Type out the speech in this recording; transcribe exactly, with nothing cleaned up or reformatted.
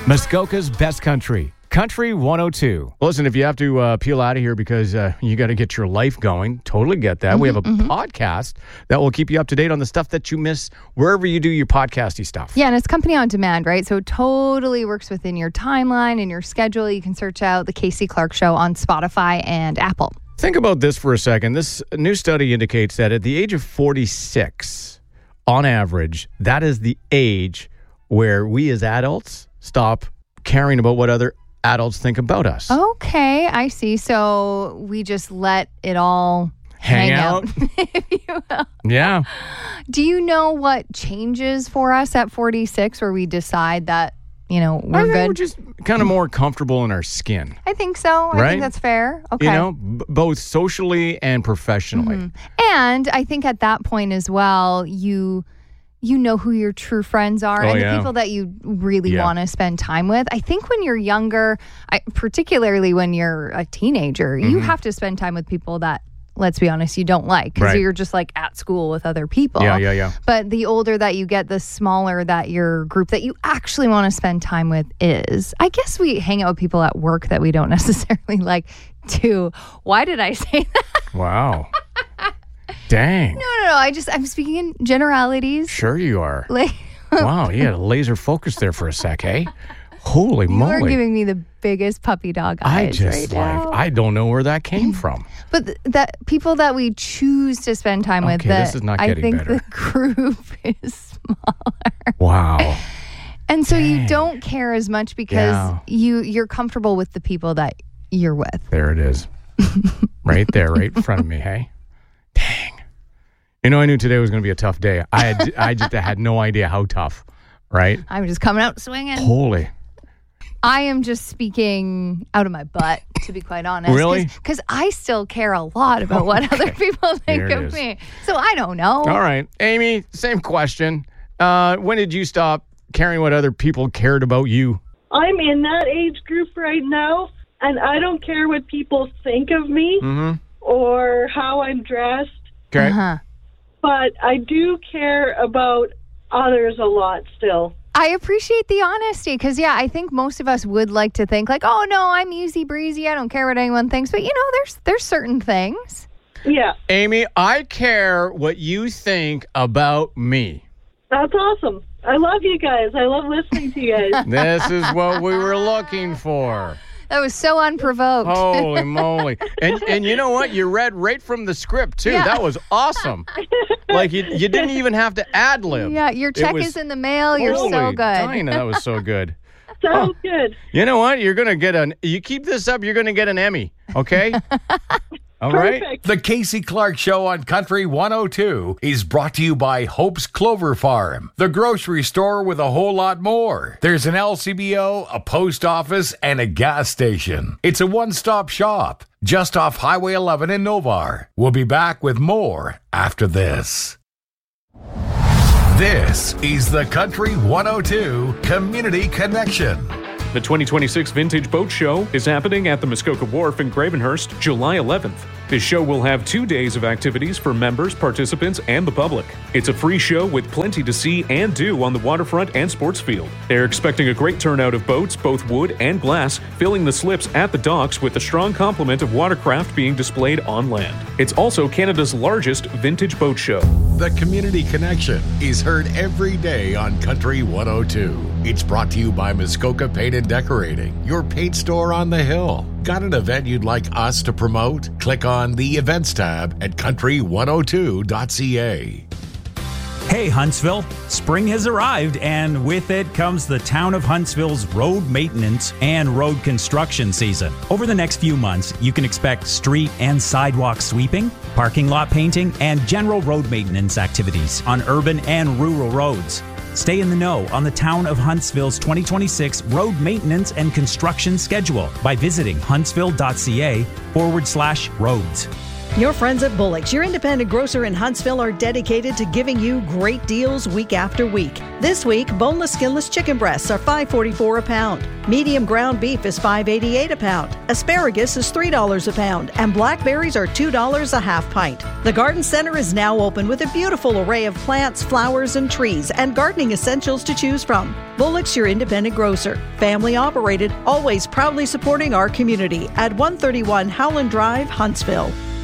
Muskoka's Best Country, Country one oh two. Listen, if you have to uh, peel out of here because uh, you got to get your life going, totally get that. Mm-hmm, we have a mm-hmm. podcast that will keep you up to date on the stuff that you miss wherever you do your podcasty stuff. Yeah, and it's company on demand, right? So it totally works within your timeline and your schedule. You can search out The Casey Clark Show on Spotify and Apple. Think about this for a second. This new study indicates that at the age of forty-six, on average, that is the age where we as adults stop caring about what other adults think about us. Okay, I see. So we just let it all hang, hang out. out if you will. Yeah. Do you know what changes for us at forty-six where we decide that, you know, we're I think good? We're just kind of more comfortable in our skin. I think so. I right? think that's fair. Okay. You know, b- both socially and professionally. Mm-hmm. And I think at that point as well, you... you know who your true friends are oh, and yeah. the people that you really yeah. want to spend time with. I think when you're younger, I, particularly when you're a teenager, mm-hmm. you have to spend time with people that, let's be honest, you don't like because right. you're just like at school with other people. Yeah, yeah, yeah. But the older that you get, the smaller that your group that you actually want to spend time with is. I guess we hang out with people at work that we don't necessarily like too. Why did I say that? Wow. Dang. No, no, no. I just, I'm speaking in generalities. Sure you are. Like, wow, you had a laser focus there for a sec, eh? Holy you moly. are giving me the biggest puppy dog eyes I just, right like, now. I don't know where that came from. But th- that people that we choose to spend time okay, with, that this is not I getting think better. the group is smaller. Wow. And so Dang. you don't care as much because Yeah. you, you're comfortable with the people that you're with. There it is. Right there, right in front of me, hey? Dang. You know, I knew today was going to be a tough day. I had, I just had no idea how tough, right? I'm just coming out swinging. Holy. I am just speaking out of my butt, to be quite honest. Really? Because I still care a lot about what other people think There it of is. me. So I don't know. All right. Amy, same question. Uh, when did you stop caring what other people cared about you? I'm in that age group right now, and I don't care what people think of me Mm-hmm. or how I'm dressed, Okay. Uh-huh. but I do care about others a lot still. I appreciate the honesty because, yeah, I think most of us would like to think like, oh, no, I'm easy breezy. I don't care what anyone thinks. But, you know, there's there's certain things. Yeah, Amy, I care what you think about me. that's awesome. I love you guys. I love listening to you guys. This is what we were looking for. That was so unprovoked. Holy moly. And and you know what? You read right from the script, too. Yeah. That was awesome. Like, you, you didn't even have to ad-lib. Yeah, your It check was- is in the mail. You're Holy so good. Dinah, that was so good. Sounds good. You know what? You're going to get an... You keep this up, you're going to get an Emmy, okay? All right? Perfect. The Casey Clark Show on Country one oh two is brought to you by Hope's Clover Farm, the grocery store with a whole lot more. There's an L C B O, a post office, and a gas station. It's a one-stop shop just off Highway eleven in Novar. We'll be back with more after this. This is the Country one oh two Community Connection. The twenty twenty-six Vintage Boat Show is happening at the Muskoka Wharf in Gravenhurst, July eleventh. This show will have two days of activities for members, participants, and the public. It's a free show with plenty to see and do on the waterfront and sports field. They're expecting a great turnout of boats, both wood and glass, filling the slips at the docks with a strong complement of watercraft being displayed on land. It's also Canada's largest vintage boat show. The Community Connection is heard every day on Country one oh two. It's brought to you by Muskoka Paint and Decorating, your paint store on the hill. Got an event you'd like us to promote? Click on the Events tab at country one oh two dot c a. Hey Huntsville, spring has arrived and with it comes the town of Huntsville's road maintenance and road construction season. Over the next few months, you can expect street and sidewalk sweeping, parking lot painting, and general road maintenance activities on urban and rural roads. Stay in the know on the town of Huntsville's twenty twenty-six road maintenance and construction schedule by visiting huntsville.ca forward slash roads. Your friends at Bullock's, your independent grocer in Huntsville, are dedicated to giving you great deals week after week. This week, boneless, skinless chicken breasts are five dollars and forty-four cents a pound. Medium ground beef is five dollars and eighty-eight cents a pound. Asparagus is three dollars a pound, and blackberries are two dollars a half pint. The Garden Center is now open with a beautiful array of plants, flowers, and trees, and gardening essentials to choose from. Bullock's, your independent grocer. Family operated, always proudly supporting our community at one thirty-one Howland Drive, Huntsville.